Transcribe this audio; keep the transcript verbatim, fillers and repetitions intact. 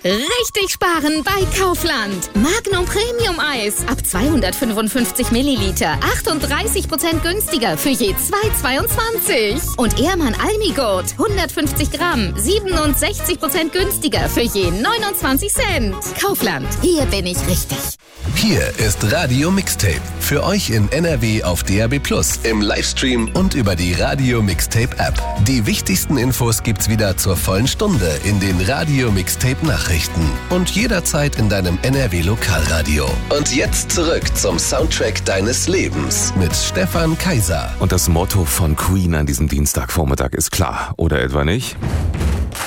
Richtig sparen bei Kaufland. Magnum Premium Eis ab zweihundertfünfundfünfzig Milliliter. achtunddreißig Prozent günstiger für je zwei Euro zweiundzwanzig. Und Ehrmann Almigurt hundertfünfzig Gramm. siebenundsechzig Prozent günstiger für je neunundzwanzig Cent. Kaufland, hier bin ich richtig. Hier ist Radio Mixtape. Für euch in N R W auf D A B plus, im Livestream und über die Radio Mixtape App. Die wichtigsten Infos gibt's wieder zur vollen Stunde in den Radio Mixtape Nachrichten und jederzeit in deinem N R W Lokalradio. Und jetzt zurück zum Soundtrack deines Lebens mit Stefan Kaiser. Und das Motto von Queen an diesem Dienstagvormittag ist klar, oder etwa nicht?